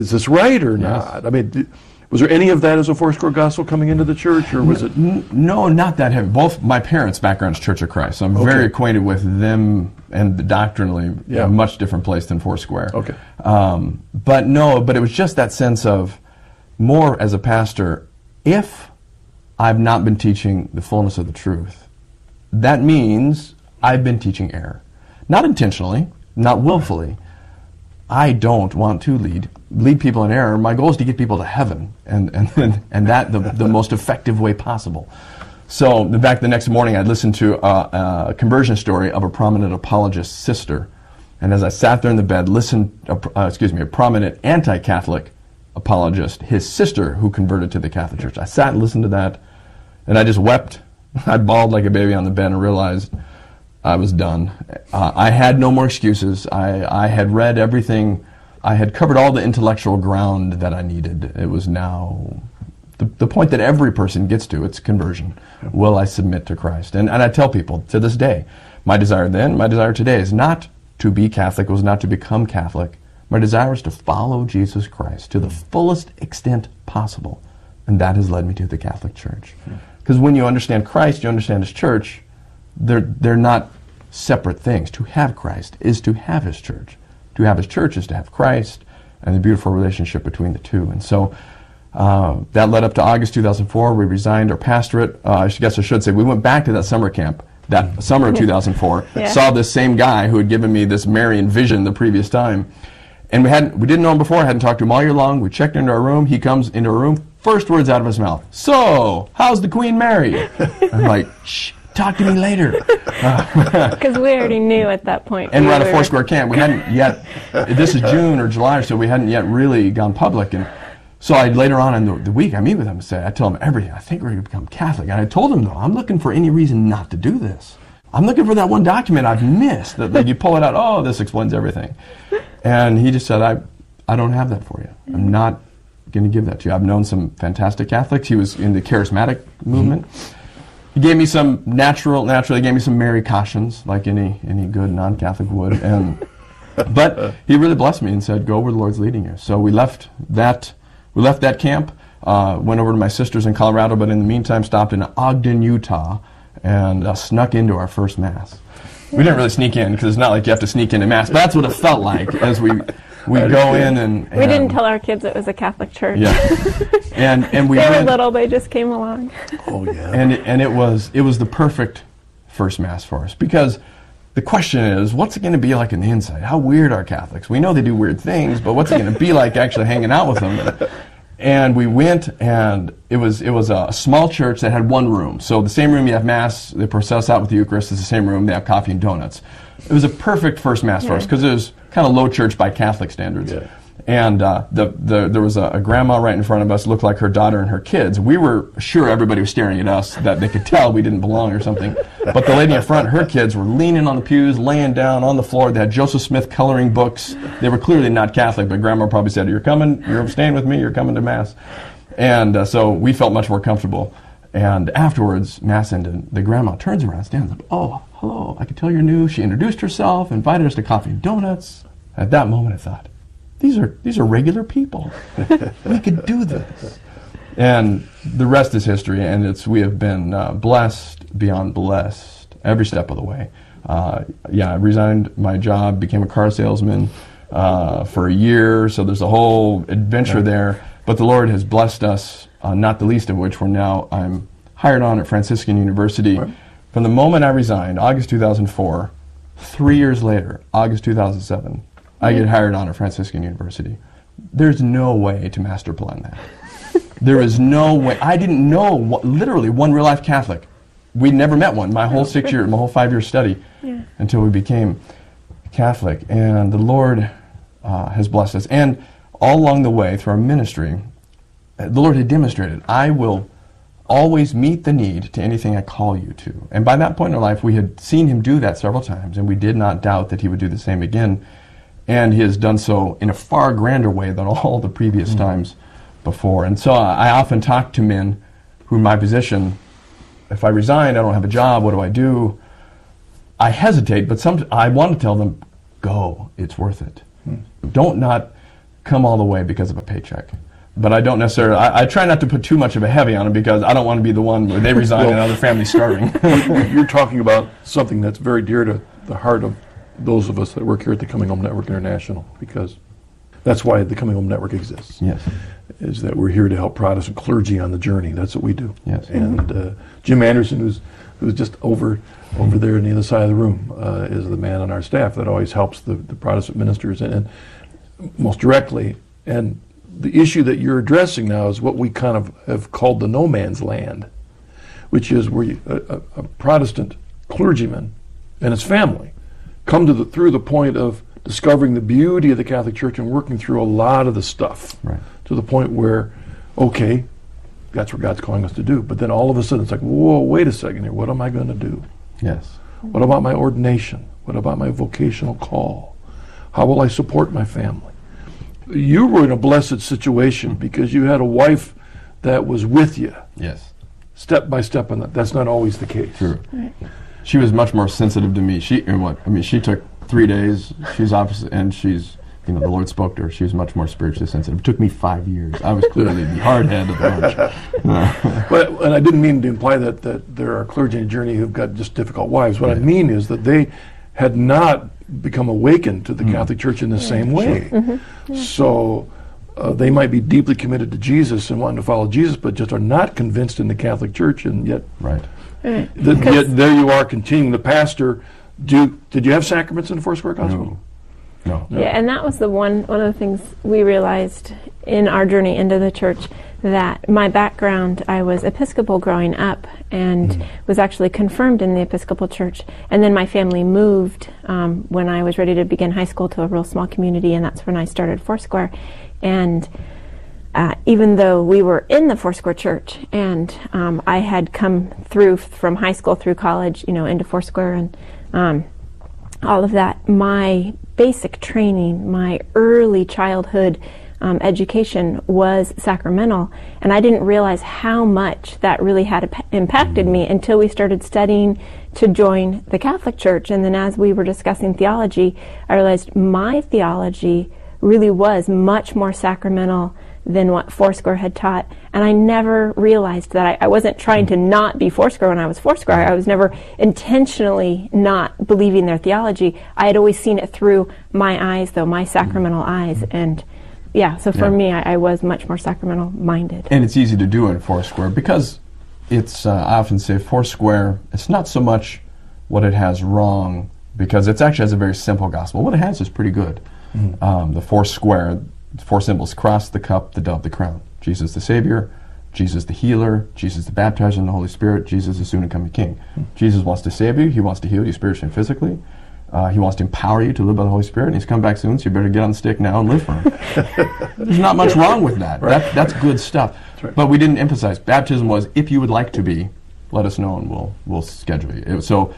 is this right or Yes. not? I mean, was there any of that as a Foursquare gospel coming into the church, or was it? No, not that heavy. Both my parents' background is Church of Christ, so I'm very acquainted with them and doctrinally a much different place than Foursquare. Okay. But it was just that sense of more as a pastor, if I've not been teaching the fullness of the truth, that means I've been teaching error. Not intentionally, not willfully. I don't want to lead people in error. My goal is to get people to heaven, and that the most effective way possible. So, in fact, the next morning I'd listened to a conversion story of a prominent apologist's sister, and as I sat there in the bed, a prominent anti-Catholic apologist, his sister who converted to the Catholic Church. I sat and listened to that, and I just wept. I bawled like a baby on the bed and realized I was done. I had no more excuses. I had read everything. I had covered all the intellectual ground that I needed. It was now the point that every person gets to. It's conversion. Will I submit to Christ? And I tell people to this day, my desire then, my desire today is not to be Catholic, was not to become Catholic. My desire is to follow Jesus Christ to the fullest extent possible. And that has led me to the Catholic Church. Because when you understand Christ, you understand His church. They're not separate things. To have Christ is to have His church. To have His church is to have Christ and the beautiful relationship between the two. And so that led up to August 2004. We resigned our pastorate. I guess I should say we went back to that summer camp that summer of 2004. Saw this same guy who had given me this Marian vision the previous time. And we didn't know him before. I hadn't talked to him all year long. We checked into our room. He comes into our room. First words out of his mouth, "So, how's the Queen Mary?" I'm like, "Shh, talk to me later." Because we already knew at that point. And we're at a Foursquare camp. We hadn't yet, this is June or July or so, we hadn't yet really gone public. And so later on in the week, I meet with him and I tell him everything. I think we're going to become Catholic. And I told him, though, I'm looking for any reason not to do this. I'm looking for that one document I've missed. That you pull it out, oh, this explains everything. And he just said, I don't have that for you. I'm not going to give that to you. I've known some fantastic Catholics. He was in the charismatic movement. He gave me some naturally gave me some Mary cautions, like any good non-Catholic would. But he really blessed me and said, "Go where the Lord's leading you." So we left that camp, went over to my sister's in Colorado, but in the meantime stopped in Ogden, Utah, and snuck into our first Mass. We didn't really sneak in because it's not like you have to sneak into Mass, but that's what it felt like as we go in and we didn't tell our kids it was a Catholic church. Yeah, and we they were little; they just came along. Oh yeah. And it was the perfect first Mass for us, because the question is, what's it going to be like on the inside? How weird are Catholics? We know they do weird things, but what's it going to be like actually hanging out with them? And we went, and it was a small church that had one room. So the same room you have Mass, they process out with the Eucharist, is the same room, they have coffee and donuts. It was a perfect first Mass for us, because it was kind of low church by Catholic standards. Yeah. And there was a grandma right in front of us, looked like her daughter and her kids. We were sure everybody was staring at us, that they could tell we didn't belong or something. But the lady in front, her kids were leaning on the pews, laying down on the floor. They had Joseph Smith coloring books. They were clearly not Catholic, but Grandma probably said, you're staying with me, you're coming to Mass. And so we felt much more comfortable. And afterwards, Mass ended, the grandma turns around, stands up, "Oh, hello, I can tell you're new." She introduced herself, invited us to coffee and donuts. At that moment I thought, these are regular people. We could do this. And the rest is history, and we have been blessed beyond blessed every step of the way. I resigned my job, became a car salesman for a year, so there's a whole adventure there. But the Lord has blessed us, not the least of which I'm hired on at Franciscan University. Right. From the moment I resigned, August 2004, 3 years later, August 2007, I get hired on at Franciscan University. There's no way to master plan that. There is no way. I didn't know literally one real-life Catholic. We'd never met one my whole 5-year study until we became Catholic. And the Lord has blessed us. And all along the way through our ministry, the Lord had demonstrated, I will always meet the need to anything I call you to. And by that point in our life, we had seen Him do that several times, and we did not doubt that He would do the same again. And He has done so in a far grander way than all the previous times before. And so I often talk to men who, in my position, if I resign, I don't have a job, what do I do? I hesitate, but I want to tell them, go, it's worth it. come all the way because of a paycheck. But I don't necessarily, I try not to put too much of a heavy on them because I don't want to be the one where they resign and other families starving. You're talking about something that's very dear to the heart of those of us that work here at the Coming Home Network International, because that's why the Coming Home Network exists. Yes. Is that we're here to help Protestant clergy on the journey. That's what we do. Yes. And Jim Anderson, who's just over there on the other side of the room, is the man on our staff that always helps the Protestant ministers and most directly. And the issue that you're addressing now is what we kind of have called the no man's land, which is where a Protestant clergyman and his family come to through the point of discovering the beauty of the Catholic Church and working through a lot of the stuff, Right. to the point where, okay, that's what God's calling us to do. But then all of a sudden it's like, whoa, wait a second here. What am I going to do? Yes. What about my ordination? What about my vocational call? How will I support my family? You were in a blessed situation because you had a wife that was with you Yes. step by step on that. That's not always the case. True. She was much more sensitive to me. She took 3 days. She's opposite, and she's, the Lord spoke to her. She was much more spiritually sensitive. It took me 5 years. I was clearly the hard head of the bunch. And I didn't mean to imply that there are clergy in a journey who've got just difficult wives. What I mean is that they had not become awakened to the Catholic Church in the same way. So they might be deeply committed to Jesus and wanting to follow Jesus, but just are not convinced in the Catholic Church, and yet, Right. yet there you are continuing. The pastor, did you have sacraments in the Foursquare Gospel? No. Yeah, and that was one of the things we realized in our journey into the church, that my background, I was Episcopal growing up and was actually confirmed in the Episcopal Church. And then my family moved when I was ready to begin high school to a real small community, and that's when I started Foursquare. And even though we were in the Foursquare Church, and I had come through from high school through college, into Foursquare and all of that, my basic training, my early childhood education was sacramental, and I didn't realize how much that really had impacted me until we started studying to join the Catholic Church. And then as we were discussing theology, I realized my theology really was much more sacramental than what Foursquare had taught. And I never realized that I wasn't trying to not be Foursquare when I was Foursquare. I was never intentionally not believing their theology. I had always seen it through my eyes, though, my sacramental eyes. And so for me, I was much more sacramental minded. And it's easy to do in Foursquare because it's, I often say Foursquare, it's not so much what it has wrong, because it actually has a very simple gospel. What it has is pretty good. The Foursquare, the four symbols: cross, the cup, the dove, the crown. Jesus the Savior, Jesus the healer, Jesus the baptizer in the Holy Spirit, Jesus the soon and coming King. Jesus wants to save you, He wants to heal you spiritually and physically. He wants to empower you to live by the Holy Spirit, and He's come back soon, so you better get on the stick now and live for Him. There's not much wrong with that. Right. That's good stuff. Right. But we didn't emphasize. Baptism was, if you would like to be, let us know and we'll schedule you. So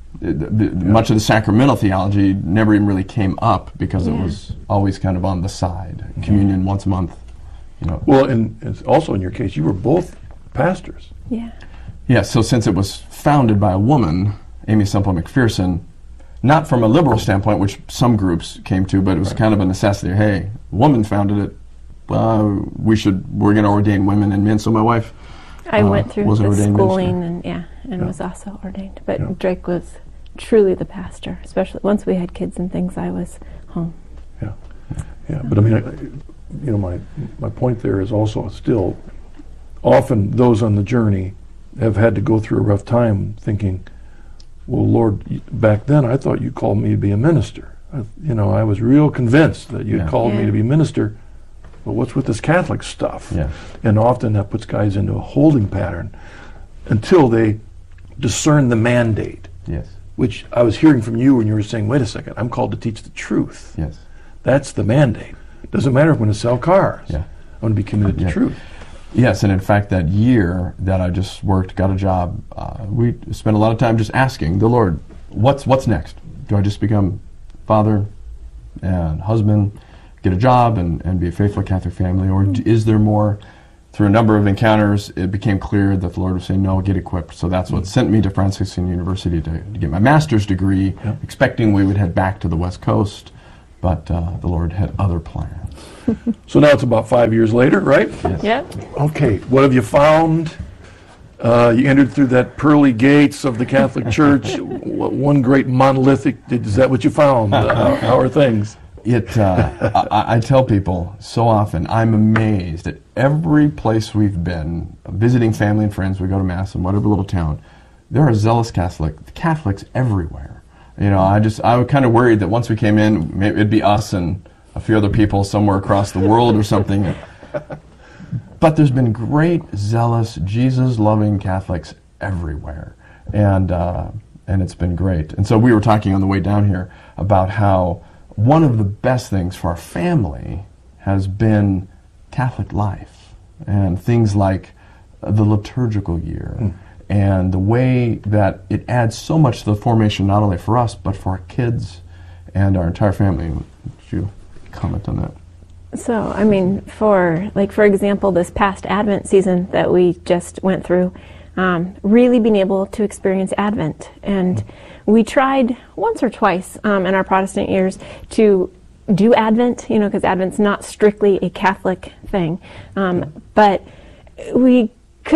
much of the sacramental theology never even really came up because it was always kind of on the side. Communion once a month. Well, and it's also in your case, you were both pastors. Yeah, so since it was founded by a woman, Amy Semple McPherson, not from a liberal standpoint, which some groups came to, but it was kind of a necessity. Hey, woman founded it. We're going to ordain women and men. So my wife I went through was an the ordained schooling minister. and was also ordained. But Drake was truly the pastor, especially once we had kids and things. I was home. Yeah. But I mean, my point there is also still, often those on the journey have had to go through a rough time thinking, well, Lord, back then I thought you called me to be a minister. I was real convinced that you had called me to be a minister. But what's with this Catholic stuff? Yeah. And often that puts guys into a holding pattern until they discern the mandate. Yes. Which I was hearing from you when you were saying, wait a second, I'm called to teach the truth. Yes. That's the mandate. Doesn't matter if I'm going to sell cars. Yeah. I want to be committed to truth. Yes, and in fact, that year that I just got a job, we spent a lot of time just asking the Lord, what's next? Do I just become father and husband, get a job, and be a faithful Catholic family, or is there more? Through a number of encounters, it became clear that the Lord was saying, no, get equipped. So that's what sent me to Franciscan University to get my master's degree, expecting we would head back to the West Coast, but the Lord had other plans. So now it's about 5 years later, right? Yep. Okay, what have you found? You entered through that pearly gates of the Catholic Church, one great monolithic, is that what you found? How are things? I tell people so often, I'm amazed at every place we've been, visiting family and friends, we go to Mass in whatever little town, there are zealous Catholics everywhere. You know, I was kind of worried that once we came in, maybe it'd be us and a few other people somewhere across the world or something. But there's been great, zealous, Jesus-loving Catholics everywhere, and it's been great. And so we were talking on the way down here about how one of the best things for our family has been Catholic life, and things like the liturgical year, and the way that it adds so much to the formation, not only for us, but for our kids and our entire family. Would you comment on that? So, I mean, for example, this past Advent season that we just went through, really being able to experience Advent. And we tried once or twice in our Protestant years to do Advent, you know, because Advent's not strictly a Catholic thing. But we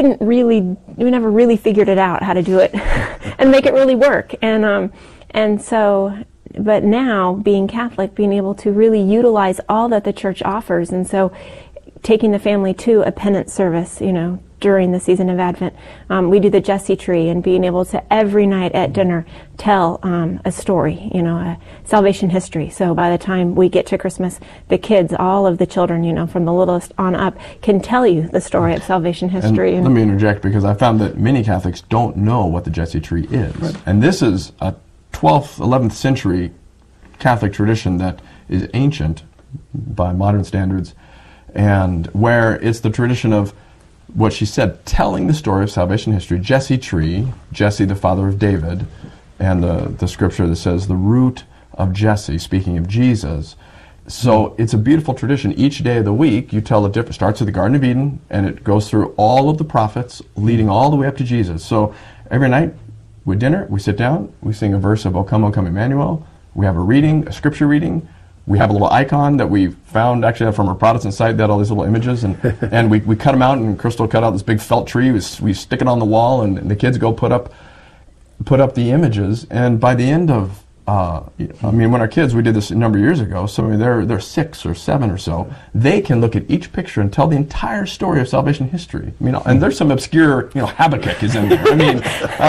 never really figured it out how to do it and make it really work. And so, but now, being Catholic, being able to really utilize all that the Church offers, and so taking the family to a penance service, you know, during the season of Advent. We do the Jesse tree, and being able to every night at dinner tell a story, you know, a salvation history. So by the time we get to Christmas, the kids, all of the children, you know, from the littlest on up, can tell you the story of salvation history. And let me interject, because I found that many Catholics don't know what the Jesse tree is. Right. And this is a 12th, 11th century Catholic tradition that is ancient by modern standards, and where it's the tradition of what she said, telling the story of salvation history. Jesse tree, Jesse the father of David, and the scripture that says the root of Jesse, speaking of Jesus. So it's a beautiful tradition. Each day of the week, you tell starts at the Garden of Eden, and it goes through all of the prophets, leading all the way up to Jesus. So every night, with dinner, we sit down, we sing a verse of O Come, Emmanuel. We have a reading, a scripture reading. We have a little icon that we found actually from our Protestant site that had all these little images, and we cut them out, and Crystal cut out this big felt tree. We stick it on the wall, and the kids go put up the images. And by the end of, when our kids, we did this a number of years ago, so they're 6 or 7 or so, they can look at each picture and tell the entire story of salvation history. I mean, and there's some obscure, Habakkuk is in there. I mean,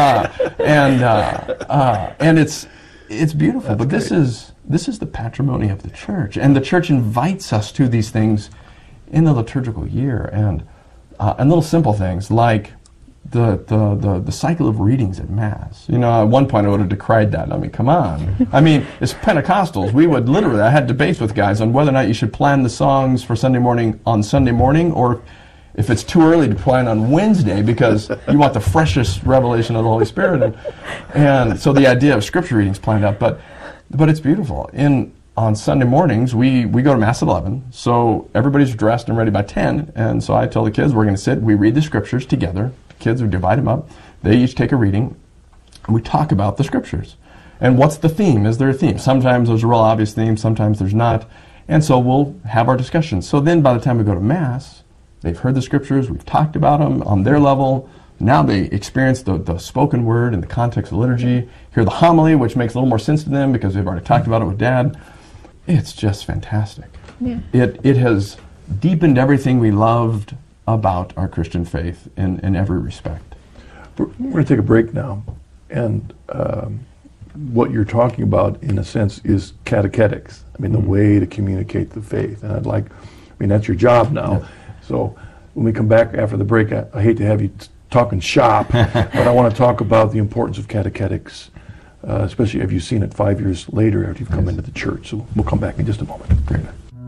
and it's beautiful. But this is the patrimony of the Church, and the Church invites us to these things in the liturgical year, and little simple things like the cycle of readings at Mass. At one point I would have decried that. I mean, come on. I mean, as Pentecostals, we would literally, I had debates with guys on whether or not you should plan the songs for Sunday morning on Sunday morning, or if it's too early to plan on Wednesday because you want the freshest revelation of the Holy Spirit. And so the idea of scripture readings planned out, but it's beautiful. On Sunday mornings, we go to Mass at 11, so everybody's dressed and ready by 10, and so I tell the kids we're going to sit, we read the scriptures together. Kids, we divide them up. They each take a reading, and we talk about the scriptures. And what's the theme? Is there a theme? Sometimes there's a real obvious theme, sometimes there's not. And so we'll have our discussions. So then by the time we go to Mass, they've heard the scriptures, we've talked about them on their level. Now they experience the spoken word in the context of liturgy, hear the homily, which makes a little more sense to them because they've already talked about it with Dad. It's just fantastic. Yeah. It has deepened everything we loved about our Christian faith in every respect. We're going to take a break now, and what you're talking about, in a sense, is catechetics. I mean, the way to communicate the faith. And that's your job now. Yeah. So when we come back after the break, I hate to have you talking shop, but I want to talk about the importance of catechetics, especially if you've seen it 5 years later after you've come into the church. So we'll come back in just a moment. Great.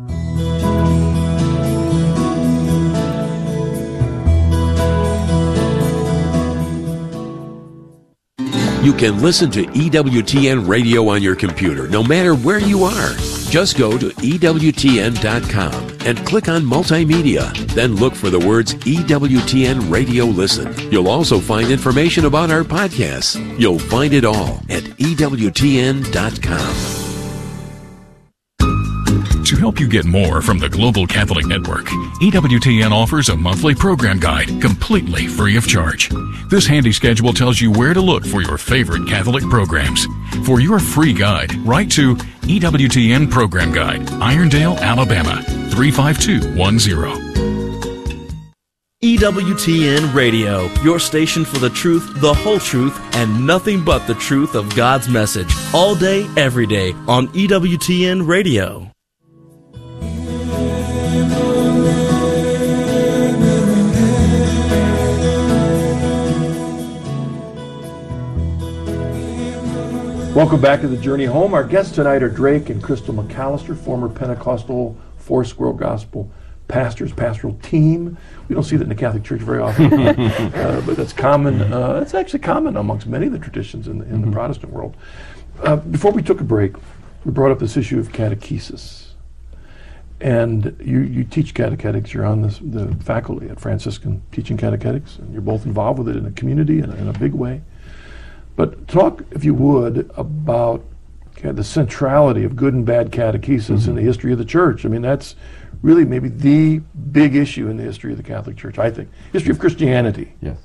You can listen to EWTN Radio on your computer, no matter where you are. Just go to EWTN.com and click on Multimedia. Then look for the words EWTN Radio Listen. You'll also find information about our podcasts. You'll find it all at EWTN.com. To help you get more from the Global Catholic Network, EWTN offers a monthly program guide completely free of charge. This handy schedule tells you where to look for your favorite Catholic programs. For your free guide, write to EWTN Program Guide, Irondale, Alabama, 35210. EWTN Radio, your station for the truth, the whole truth, and nothing but the truth of God's message. All day, every day on EWTN Radio. Welcome back to the Journey Home. Our guests tonight are Drake and Crystal McAllister, former Pentecostal Foursquare Gospel pastors, pastoral team. We don't see that in the Catholic Church very often, but that's common. It's actually common amongst many of the traditions in the Protestant world. Before we took a break, we brought up this issue of catechesis. And you teach catechetics. You're on the faculty at Franciscan Teaching Catechetics, and you're both involved with it in the community in a big way. But talk, if you would, about the centrality of good and bad catechesis in the history of the Church. I mean, that's really maybe the big issue in the history of the Catholic Church, I think. History of Christianity. Yes.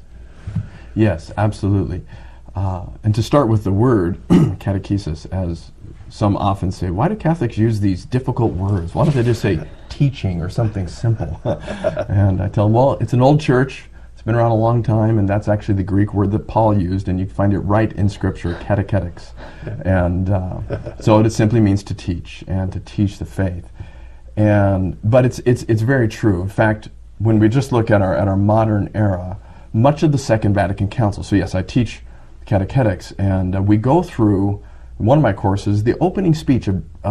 Yes, absolutely. And to start with the word catechesis, as some often say, why do Catholics use these difficult words? Why don't they just say teaching or something simple? And I tell them, well, it's an old church. It's been around a long time, and that's actually the Greek word that Paul used, and you can find it right in Scripture, catechetics. And so it simply means to teach, and to teach the faith. But it's very true. In fact, when we just look at our modern era, much of the Second Vatican Council, so yes, I teach catechetics, and we go through, in one of my courses, the opening speech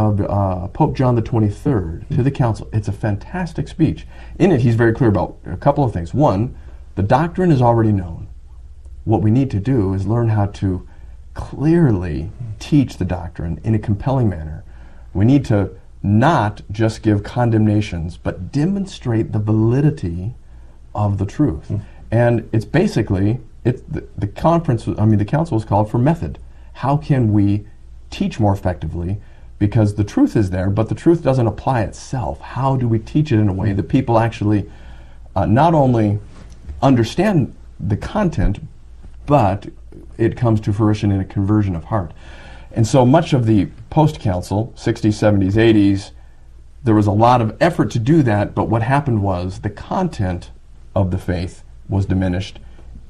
of Pope John the 23rd to the Council. It's a fantastic speech. In it, he's very clear about a couple of things. One, the doctrine is already known. What we need to do is learn how to clearly teach the doctrine in a compelling manner. We need to not just give condemnations, but demonstrate the validity of the truth. And it's basically, the council was called for method. How can we teach more effectively? Because the truth is there, but the truth doesn't apply itself. How do we teach it in a way that people actually not only understand the content, but it comes to fruition in a conversion of heart? And so much of the post-council, 60s, 70s, 80s, there was a lot of effort to do that, but what happened was the content of the faith was diminished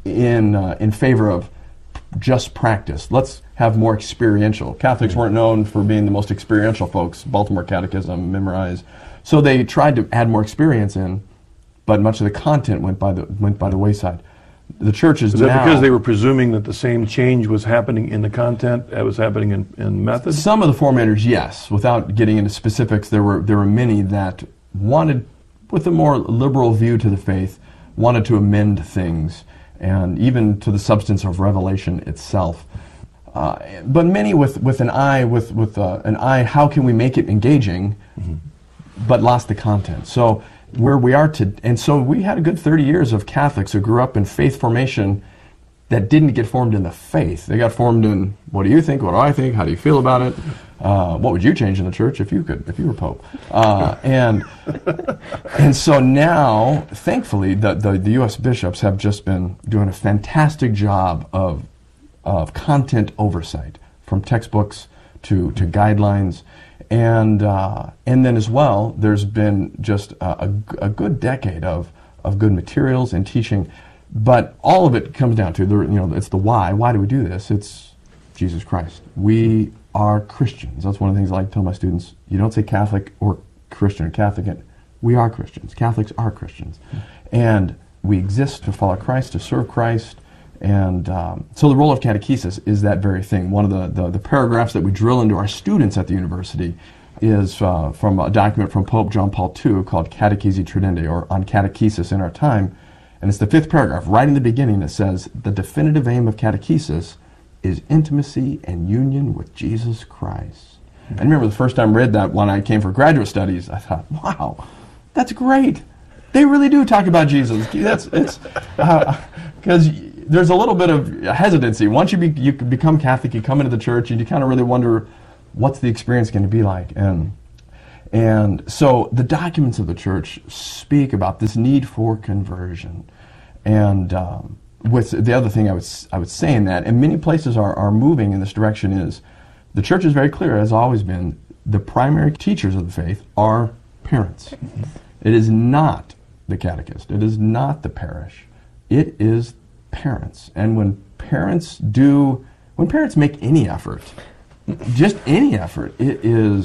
in favor of just practice. Let's have more experiential. Catholics weren't known for being the most experiential folks. Baltimore Catechism, memorize. So they tried to add more experience in, but much of the content went by the wayside. The church is that now, because they were presuming that the same change was happening in the content that was happening in method? Some of the formators, yes. Without getting into specifics, there were many that wanted, with a more liberal view to the faith, wanted to amend things, and even to the substance of revelation itself. But many with an eye, how can we make it engaging, but lost the content. So where we are and so we had a good 30 years of Catholics who grew up in faith formation that didn't get formed in the faith. They got formed in, what do you think, what do I think, how do you feel about it, what would you change in the church if you were Pope? And so now, thankfully, the U.S. bishops have just been doing a fantastic job of content oversight, from textbooks to guidelines. And then as well, there's been just a good decade of good materials and teaching, but all of it comes down to it's the why. Why do we do this? It's Jesus Christ. We are Christians. That's one of the things I like to tell my students. You don't say Catholic or Christian or Catholic. We are Christians. Catholics are Christians, and we exist to follow Christ, to serve Christ. And so the role of catechesis is that very thing. One of the paragraphs that we drill into our students at the university is from a document from Pope John Paul II called Catechesi Tradendae, or On Catechesis in Our Time. And it's the 5th paragraph, right in the beginning, that says, the definitive aim of catechesis is intimacy and union with Jesus Christ. I remember the first time I read that when I came for graduate studies, I thought, wow, that's great. They really do talk about Jesus. Because there's a little bit of hesitancy. Once you become Catholic, you come into the church, and you kind of really wonder, what's the experience going to be like? And And so the documents of the church speak about this need for conversion. And with the other thing I would say in that, and many places are moving in this direction, is the church is very clear, has always been, the primary teachers of the faith are parents. It is not the catechist. It is not the parish. It is parents. And when parents make any effort, just any effort, it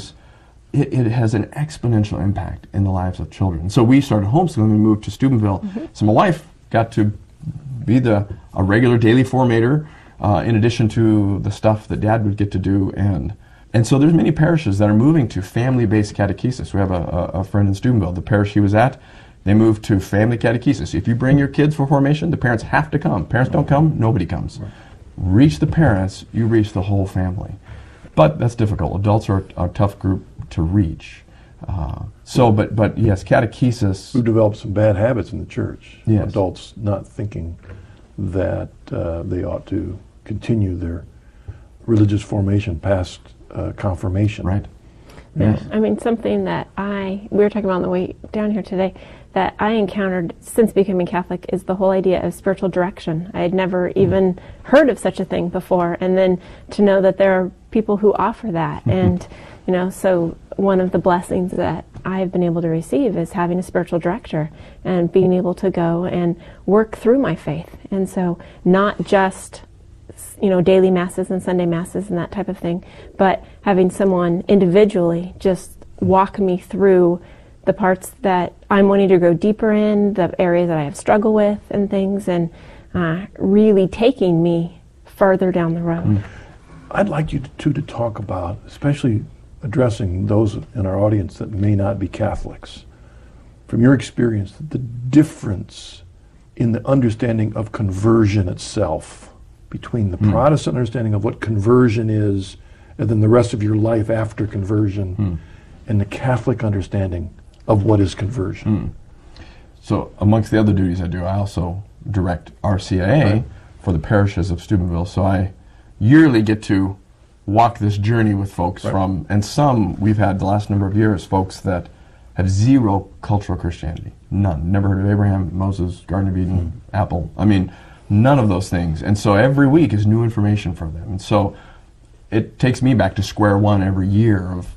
has an exponential impact in the lives of children. So we started homeschooling. We moved to Steubenville. So my wife got to be a regular daily formator in addition to the stuff that Dad would get to do. And so there's many parishes that are moving to family-based catechesis. We have a friend in Steubenville. The parish he was at, they moved to family catechesis. If you bring your kids for formation, the parents have to come. Parents don't come, nobody comes. Reach the parents, you reach the whole family. But that's difficult. Adults are a tough group to reach. But yes, catechesis. Who developed some bad habits in the church. Yes. Adults not thinking that they ought to continue their religious formation past confirmation. Right. Yeah. Yes. I mean, something that we were talking about on the way down here today, that I encountered since becoming Catholic is the whole idea of spiritual direction. I had never even heard of such a thing before, and then to know that there are people who offer that. And, so one of the blessings that I've been able to receive is having a spiritual director and being able to go and work through my faith. And so not just daily masses and Sunday masses and that type of thing, but having someone individually just walk me through the parts that I'm wanting to go deeper in, the areas that I have struggled with and things, and really taking me further down the road. I'd like you to talk about, especially addressing those in our audience that may not be Catholics, from your experience, the difference in the understanding of conversion itself between the Protestant understanding of what conversion is and then the rest of your life after conversion and the Catholic understanding of what is conversion. So amongst the other duties I do, I also direct RCIA for the parishes of Steubenville. So I yearly get to walk this journey with folks from, and some we've had the last number of years, folks that have zero cultural Christianity. None. Never heard of Abraham, Moses, Garden of Eden, Apple. I mean, none of those things. And so every week is new information for them. And so it takes me back to square one every year of,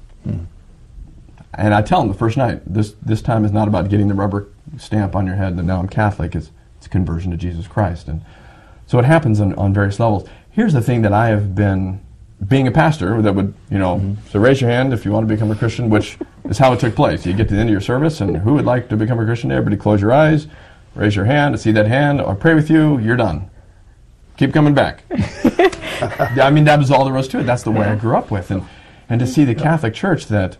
and I tell them the first night, this time is not about getting the rubber stamp on your head that now I'm Catholic. It's conversion to Jesus Christ. And so it happens on various levels. Here's the thing that I have been, being a pastor, that would, so raise your hand if you want to become a Christian, which is how it took place. You get to the end of your service, and who would like to become a Christian? Everybody close your eyes, raise your hand, I see that hand, I'll pray with you, you're done. Keep coming back. I mean, that was all there was to it. That's the way I grew up with. And to see the Catholic Church that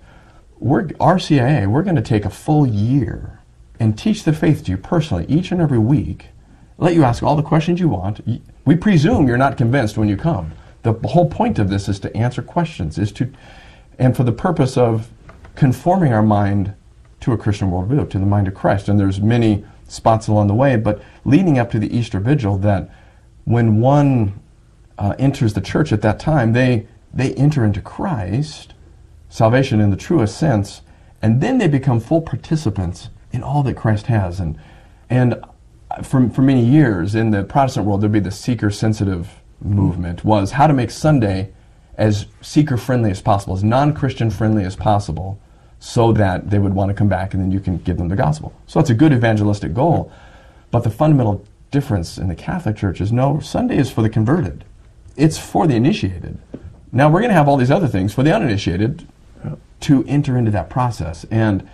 RCIA, we're going to take a full year and teach the faith to you personally each and every week, let you ask all the questions you want. We presume you're not convinced when you come. The whole point of this is to answer questions, and for the purpose of conforming our mind to a Christian worldview, to the mind of Christ. And there's many spots along the way, but leading up to the Easter Vigil, that when one enters the church at that time, they enter into Christ, salvation in the truest sense, and then they become full participants in all that Christ has. And for many years in the Protestant world, there'd be the seeker-sensitive movement, was how to make Sunday as seeker-friendly as possible, as non-Christian friendly as possible, so that they would want to come back and then you can give them the gospel. So that's a good evangelistic goal. But the fundamental difference in the Catholic Church is, no, Sunday is for the converted. It's for the initiated. Now we're going to have all these other things for the uninitiated to enter into that process. And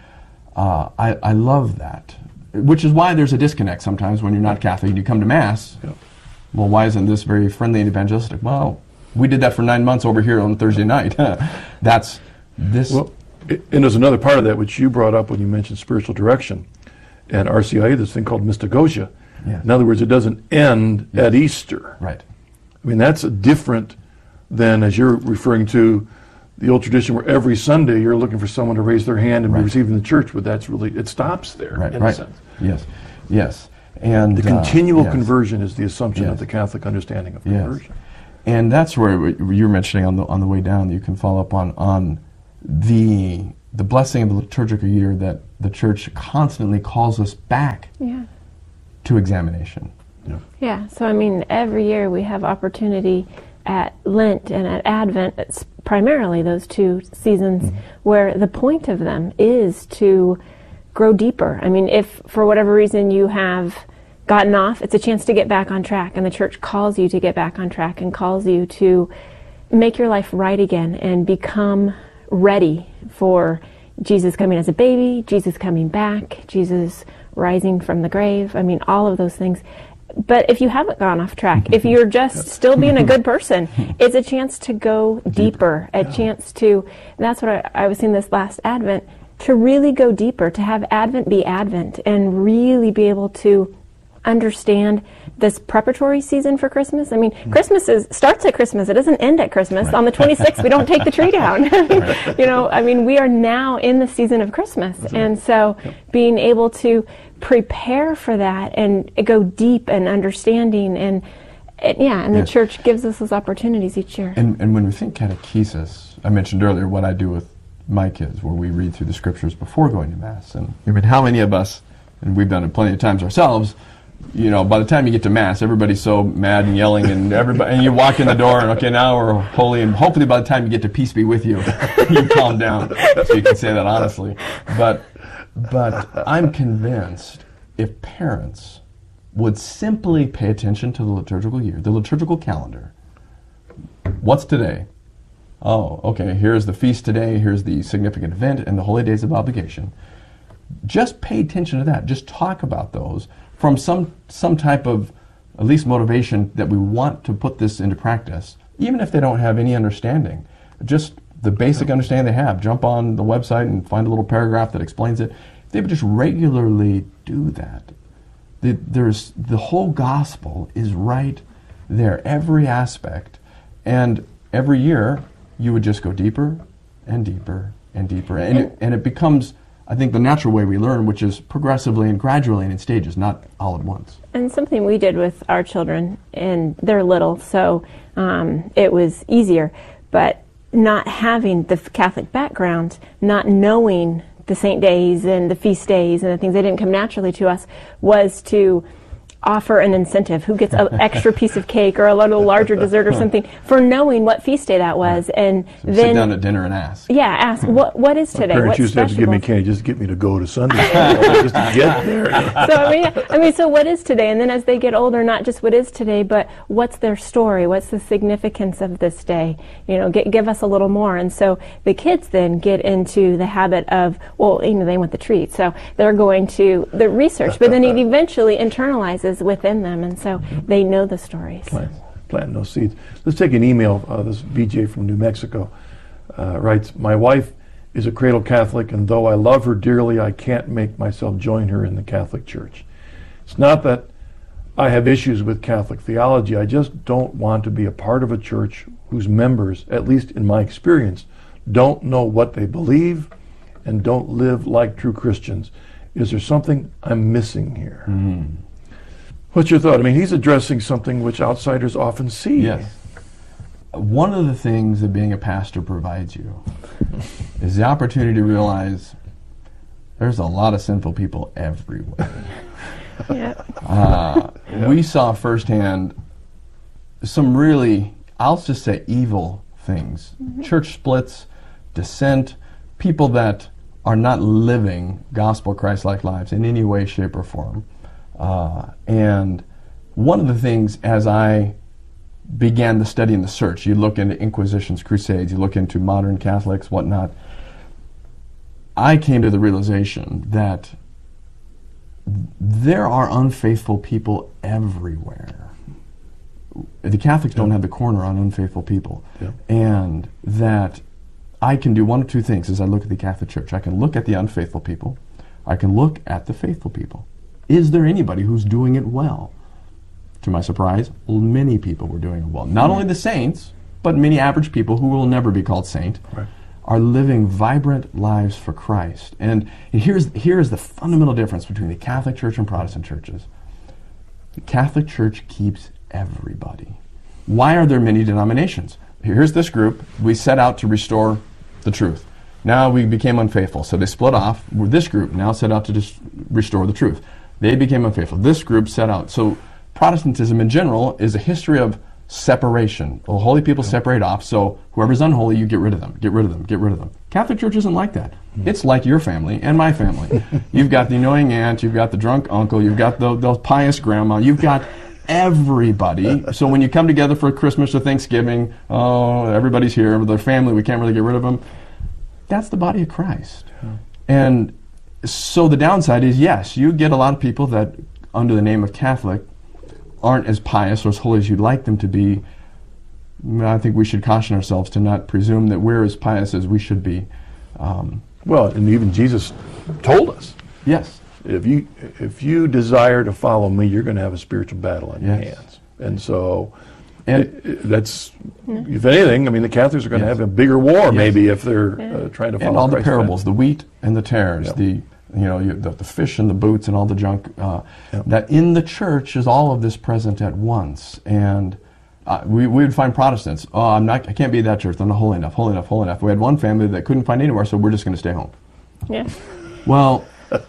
I love that, which is why there's a disconnect sometimes when you're not Catholic and you come to Mass. Well, why isn't this very friendly and evangelistic? Well, we did that for 9 months over here on Thursday night. That's this. Well, and there's another part of that which you brought up when you mentioned spiritual direction. And RCIA, this thing called Mystagogia. Yeah. In other words, it doesn't end at Easter. Right. I mean, that's different than, as you're referring to, the old tradition where every Sunday you're looking for someone to raise their hand and be received in the church, but that's really, it stops there in a sense. Yes. And the continual conversion is the assumption of the Catholic understanding of conversion. And that's where you were mentioning on the way down, you can follow up on the the blessing of the liturgical year that the church constantly calls us back Yeah. to examination. Yeah, so I mean, every year we have opportunity at Lent and at Advent, it's primarily those two seasons, where the point of them is to grow deeper. I mean, if for whatever reason you have gotten off, it's a chance to get back on track, and the church calls you to get back on track and calls you to make your life right again and become ready for Jesus coming as a baby, Jesus coming back, Jesus rising from the grave. I mean, all of those things. But if you haven't gone off track, if you're just still being a good person, it's a chance to go deeper, a chance to, and that's what I was seeing this last Advent, to really go deeper, to have Advent be Advent and really be able to understand this preparatory season for Christmas. I mean, Christmas starts at Christmas. It doesn't end at Christmas. Right. On the 26th, we don't take the tree down. You know, I mean, we are now in the season of Christmas. Right. And so being able to prepare for that and go deep and understanding and the church gives us those opportunities each year. And when we think catechesis, I mentioned earlier what I do with my kids, where we read through the scriptures before going to Mass. And I mean, how many of us, and we've done it plenty of times ourselves, you know, by the time you get to Mass, everybody's so mad and yelling, and everybody, and you walk in the door, and okay, now we're holy, and hopefully by the time you get to Peace Be With You, you calm down, so you can say that honestly. But I'm convinced if parents would simply pay attention to the liturgical year, the liturgical calendar. What's today? Oh, okay, here's the feast today, here's the significant event, and the holy days of obligation. Just pay attention to that. Just talk about those from some type of, at least motivation, that we want to put this into practice, even if they don't have any understanding. Just the basic understanding they have. Jump on the website and find a little paragraph that explains it. If they would just regularly do that, the whole gospel is right there, every aspect. And every year, you would just go deeper and deeper and deeper. And it becomes, I think, the natural way we learn, which is progressively and gradually and in stages, not all at once. And something we did with our children, and they're little, so it was easier, but not having the Catholic background, not knowing the saint days and the feast days and the things that didn't come naturally to us, was to offer an incentive. Who gets an extra piece of cake or a little larger dessert or something for knowing what feast day that was, and so then sit down at dinner and ask. Yeah, ask what is today. My parents What's used to have to give me candy, just get me to go to Sunday school, just to get there. So I mean, so what is today? And then as they get older, not just what is today, but what's their story? What's the significance of this day? You know, give us a little more. And so the kids then get into the habit of, well, you know, they want the treat, so they're going to the research, but then it eventually internalizes within them, and so they know the stories. Planting those seeds. Let's take an email. This BJ from New Mexico writes, "My wife is a cradle Catholic, and though I love her dearly, I can't make myself join her in the Catholic Church. It's not that I have issues with Catholic theology. I just don't want to be a part of a church whose members, at least in my experience, don't know what they believe and don't live like true Christians. Is there something I'm missing here?" What's your thought? I mean, he's addressing something which outsiders often see. Yes. One of the things that being a pastor provides you is the opportunity to realize there's a lot of sinful people everywhere. We saw firsthand some really, I'll just say, evil things. Church splits, dissent, people that are not living gospel Christ-like lives in any way, shape, or form. And one of the things, as I began the study and the search, you look into Inquisitions, Crusades, you look into modern Catholics, whatnot, I came to the realization that there are unfaithful people everywhere. The Catholics don't have the corner on unfaithful people. And that I can do one of two things as I look at the Catholic Church. I can look at the unfaithful people. I can look at the faithful people. Is there anybody who's doing it well? To my surprise, many people were doing it well. Not only the saints, but many average people who will never be called saint are living vibrant lives for Christ. And here is the fundamental difference between the Catholic Church and Protestant churches. The Catholic Church keeps everybody. Why are there many denominations? Here's this group. We set out to restore the truth. Now we became unfaithful. So they split off. This group now set out to just restore the truth. They became unfaithful. This group set out. So Protestantism in general is a history of separation. Well, holy people separate off, so whoever's unholy, you get rid of them, get rid of them, get rid of them. Catholic Church isn't like that. It's like your family and my family. You've got the annoying aunt, you've got the drunk uncle, you've got the pious grandma, you've got everybody. So when you come together for Christmas or Thanksgiving, oh, everybody's here, their family, we can't really get rid of them. That's the body of Christ. And so the downside is, yes, you get a lot of people that, under the name of Catholic, aren't as pious or as holy as you'd like them to be. I think we should caution ourselves to not presume that we're as pious as we should be. Well, and even Jesus told us, Yes. if you desire to follow me, you're going to have a spiritual battle on your hands. And so, that's, if anything, I mean, the Catholics are going to have a bigger war, maybe, if they're trying to follow And all Christ's the parables, path. the wheat and the tares, the fish and the boots and all the junk, that in the church is all of this present at once. And we would find Protestants, I can't be at that church, I'm not holy enough, holy enough, holy enough. We had one family that couldn't find anywhere, so we're just going to stay home. Yeah. Well,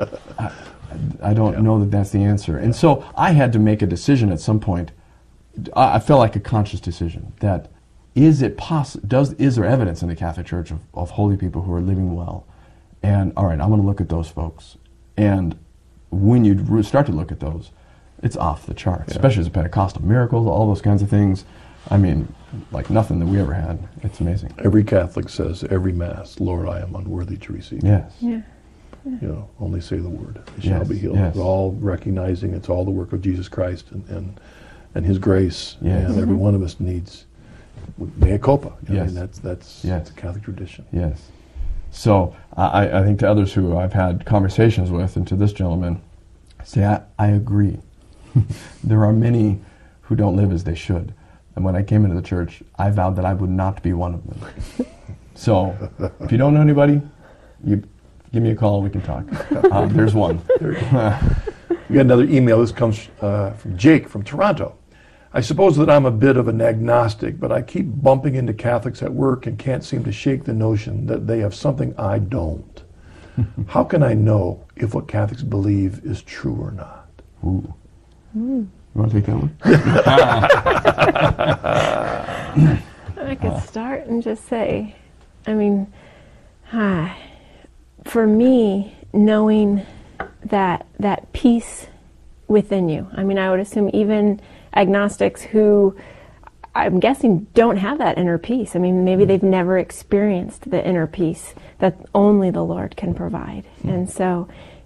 I don't know that that's the answer. And so I had to make a decision at some point. I felt like a conscious decision that is there evidence in the Catholic Church of holy people who are living well? And all right, I'm going to look at those folks. And when you start to look at those, it's off the charts, especially as a Pentecostal miracles, all those kinds of things. I mean, like nothing that we ever had. It's amazing. Every Catholic says every Mass, Lord, I am unworthy to receive. Yes. Yeah. Only say the word, it shall be healed. Yes. It's all recognizing it's all the work of Jesus Christ and His grace. Yes. And every one of us needs mea culpa. I Yes. mean, that's Yes. a Catholic tradition. Yes. So I think to others who I've had conversations with, and to this gentleman, I say, I agree. There are many who don't live as they should. And when I came into the church, I vowed that I would not be one of them. So if you don't know anybody, you give me a call, we can talk. There's one. We got another email. This comes from Jake from Toronto. I suppose that I'm a bit of an agnostic, but I keep bumping into Catholics at work and can't seem to shake the notion that they have something I don't. How can I know if what Catholics believe is true or not? Ooh. You want to take that one? I could start and just say, I mean, for me, knowing that peace within you. I mean, I would assume even agnostics who, I'm guessing, don't have that inner peace. I mean, maybe they've never experienced the inner peace that only the Lord can provide. And so,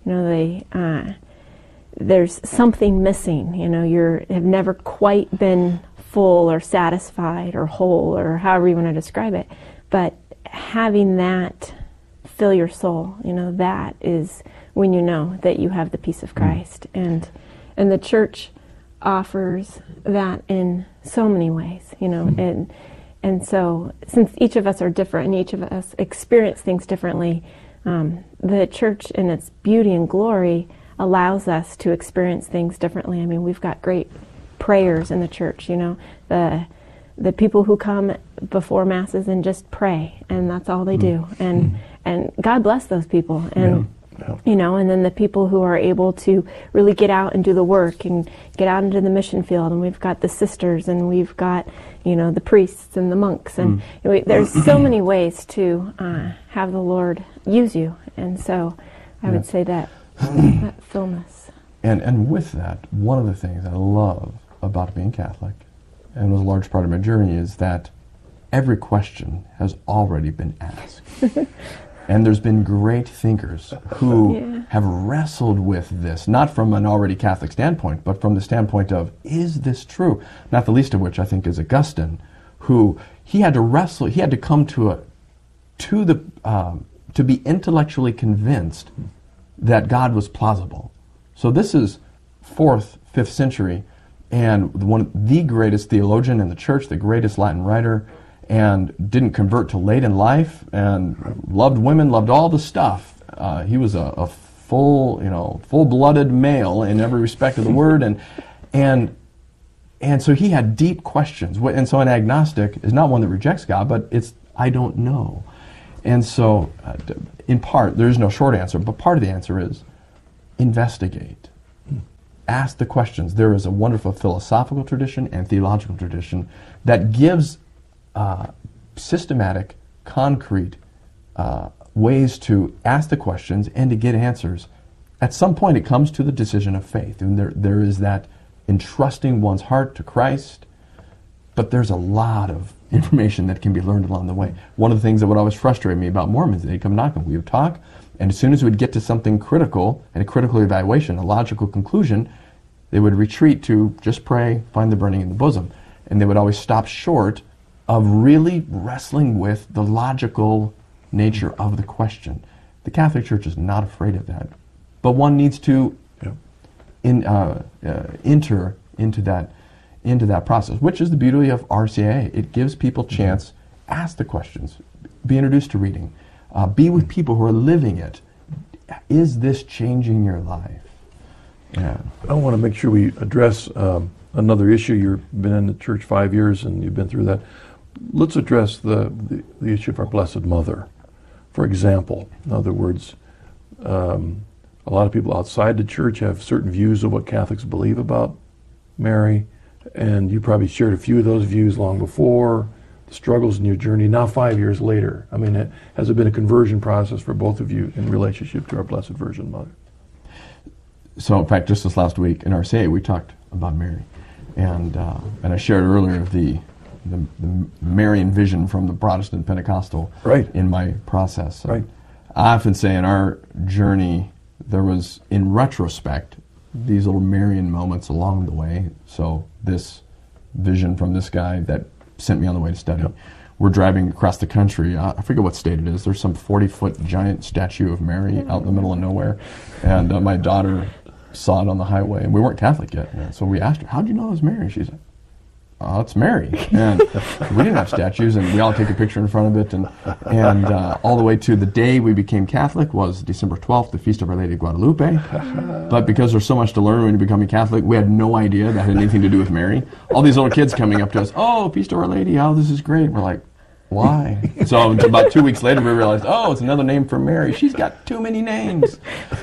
there's something missing. You have never quite been full or satisfied or whole or however you want to describe it. But having that fill your soul, that is when you know that you have the peace of Christ. And the church offers that in so many ways, and so since each of us are different and each of us experience things differently, the church in its beauty and glory allows us to experience things differently. I mean, we've got great prayers in the church, the people who come before masses and just pray, and that's all they do, and God bless those people, and and then the people who are able to really get out and do the work and get out into the mission field, and we've got the sisters, and we've got the priests and the monks, and there's so many ways to have the Lord use you, and so I would say that that fullness. And with that, one of the things I love about being Catholic, and was a large part of my journey, is that every question has already been asked. And there's been great thinkers who have wrestled with this, not from an already Catholic standpoint, but from the standpoint of, is this true? Not the least of which I think is Augustine, who he had to wrestle, he had to come to be intellectually convinced that God was plausible. So this is 4th, 5th century, and one of the greatest theologian in the church, the greatest Latin writer, and didn't convert till late in life, and loved women, loved all the stuff. He was a full-blooded male in every respect of the word, and so he had deep questions. And so an agnostic is not one that rejects God, but it's, I don't know. And so, in part, there is no short answer, but part of the answer is investigate. Ask the questions. There is a wonderful philosophical tradition and theological tradition that gives systematic, concrete ways to ask the questions and to get answers. At some point, it comes to the decision of faith, and there is that entrusting one's heart to Christ, but there's a lot of information that can be learned along the way. One of the things that would always frustrate me about Mormons, they'd come knocking, we would talk, and as soon as we'd get to something critical, and a critical evaluation, a logical conclusion, they would retreat to just pray, find the burning in the bosom. And they would always stop short of really wrestling with the logical nature of the question. The Catholic Church is not afraid of that. But one needs to enter into that process, which is the beauty of RCIA. It gives people chance, ask the questions, be introduced to reading, be with people who are living it. Is this changing your life? Yeah. I want to make sure we address another issue. You've been in the church 5 years and you've been through that. Let's address the issue of our Blessed Mother. For example, in other words, a lot of people outside the church have certain views of what Catholics believe about Mary, and you probably shared a few of those views long before, the struggles in your journey, now 5 years later. I mean, has it been a conversion process for both of you in relationship to our Blessed Virgin Mother? So, in fact, just this last week in RCA, we talked about Mary, and I shared earlier the Marian vision from the Protestant Pentecostal in my process. So I often say in our journey, there was, in retrospect, these little Marian moments along the way. So this vision from this guy that sent me on the way to study. Yep. We're driving across the country. I forget what state it is. There's some 40-foot giant statue of Mary out in the middle of nowhere. And my daughter saw it on the highway. And we weren't Catholic yet. So we asked her, how'd you know it was Mary? She said, oh, it's Mary. And we didn't have statues, and we all take a picture in front of it. And all the way to the day we became Catholic was December 12th, the Feast of Our Lady of Guadalupe. But because there's so much to learn when you become a Catholic, we had no idea that had anything to do with Mary. All these little kids coming up to us, oh, Feast of Our Lady, oh, this is great. We're like, why? So about 2 weeks later, we realized, oh, it's another name for Mary. She's got too many names.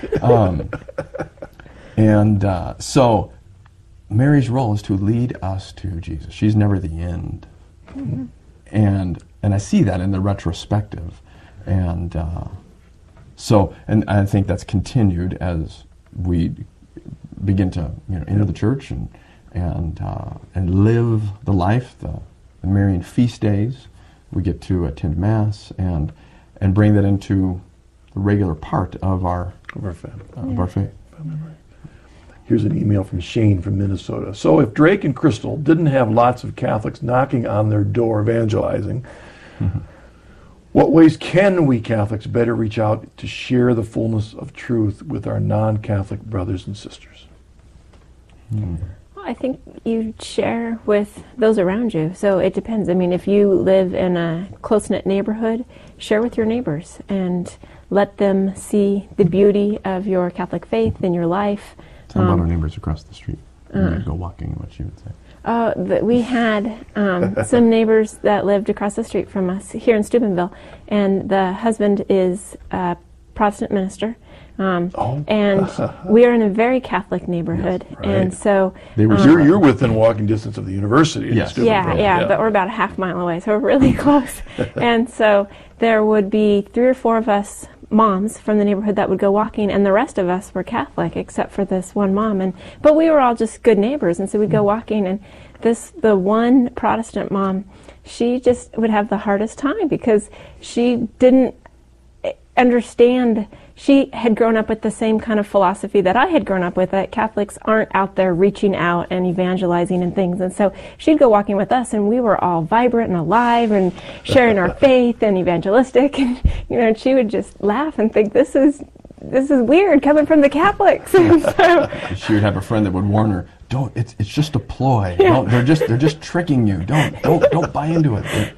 So Mary's role is to lead us to Jesus. She's never the end. Mm-hmm. And I see that in the retrospective. And I think that's continued as we begin to enter the church and live the life, the Marian feast days. We get to attend Mass and bring that into the regular part of our faith. Here's an email from Shane from Minnesota. So if Drake and Crystal didn't have lots of Catholics knocking on their door evangelizing, what ways can we Catholics better reach out to share the fullness of truth with our non-Catholic brothers and sisters? Well, I think you share with those around you. So it depends. I mean, if you live in a close-knit neighborhood, share with your neighbors and let them see the beauty of your Catholic faith in your life. Tell about our neighbors across the street. Go walking, what she would say. We had some neighbors that lived across the street from us here in Steubenville, and the husband is a Protestant minister. And we are in a very Catholic neighborhood, yes, and so you're within walking distance of the university. Yes. Yeah, but we're about a half mile away, so we're really close. And so there would be 3 or 4 of us moms from the neighborhood that would go walking, and the rest of us were Catholic except for this one mom. But we were all just good neighbors, and so we'd go walking, and the one Protestant mom, she just would have the hardest time because she didn't understand. She had grown up with the same kind of philosophy that I had grown up with, that Catholics aren't out there reaching out and evangelizing and things. And so she'd go walking with us, and we were all vibrant and alive and sharing our faith and evangelistic. And she would just laugh and think, this is weird coming from the Catholics. And so she would have a friend that would warn her, "Don't. It's just a ploy. Yeah. They're just tricking you. Don't buy into it."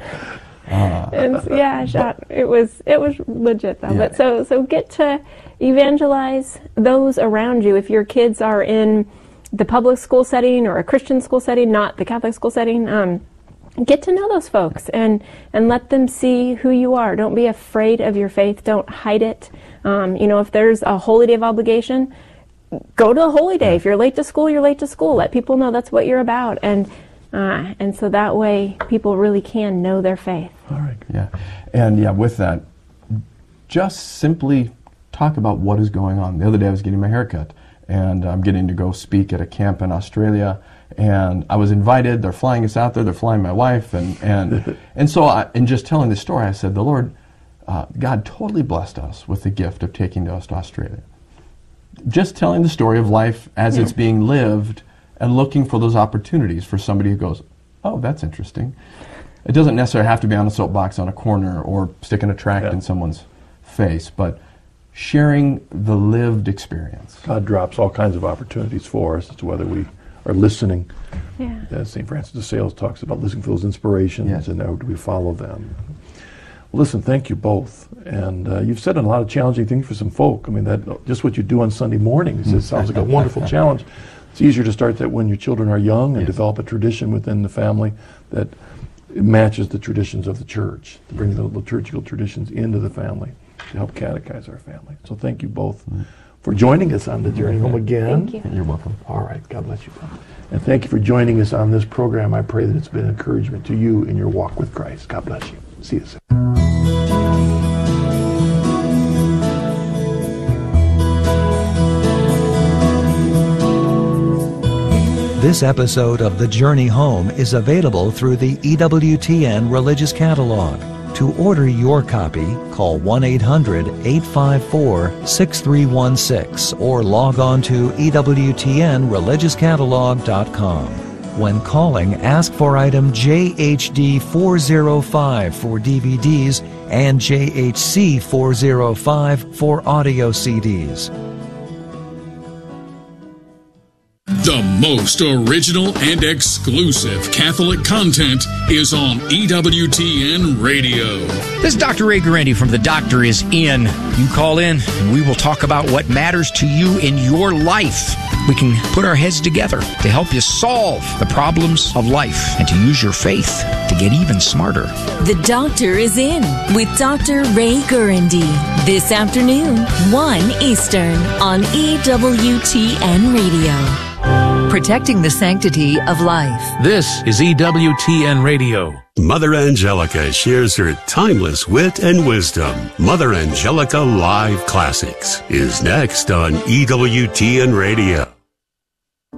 It was legit though. Yeah. But so get to evangelize those around you. If your kids are in the public school setting or a Christian school setting, not the Catholic school setting, get to know those folks and let them see who you are. Don't be afraid of your faith. Don't hide it. If there's a holy day of obligation, go to a holy day. If you're late to school, you're late to school. Let people know that's what you're about. And so that way people really can know their faith. All right. Yeah. And with that, just simply talk about what is going on. The other day I was getting my hair cut, and I'm getting to go speak at a camp in Australia, and I was invited. They're flying us out there. They're flying my wife, and so in just telling the story, I said, the Lord, God totally blessed us with the gift of taking us to Australia. Just telling the story of life as it's being lived and looking for those opportunities for somebody who goes, oh, that's interesting. It doesn't necessarily have to be on a soapbox on a corner or sticking a tract in someone's face, but sharing the lived experience. God drops all kinds of opportunities for us. It's whether we are listening. Yeah. As St. Francis de Sales talks about, listening for those inspirations, and how do we follow them. Well, listen, thank you both. And you've said a lot of challenging things for some folk. I mean, that just what you do on Sunday mornings, it sounds like a wonderful challenge. It's easier to start that when your children are young and develop a tradition within the family that matches the traditions of the church, to bring the liturgical traditions into the family to help catechize our family. So thank you both for joining us on the journey home again. Thank you. You're welcome. All right. God bless you both. And thank you for joining us on this program. I pray that it's been encouragement to you in your walk with Christ. God bless you. See you soon. This episode of The Journey Home is available through the EWTN Religious Catalog. To order your copy, call 1-800-854-6316 or log on to EWTNReligiousCatalog.com. When calling, ask for item JHD 405 for DVDs and JHC 405 for audio CDs. The most original and exclusive Catholic content is on EWTN Radio. This is Dr. Ray Guarendi from The Doctor Is In. You call in and we will talk about what matters to you in your life. We can put our heads together to help you solve the problems of life and to use your faith to get even smarter. The Doctor Is In with Dr. Ray Guarendi. This afternoon, 1 Eastern on EWTN Radio. Protecting the sanctity of life. This is EWTN Radio. Mother Angelica shares her timeless wit and wisdom. Mother Angelica Live Classics is next on EWTN Radio.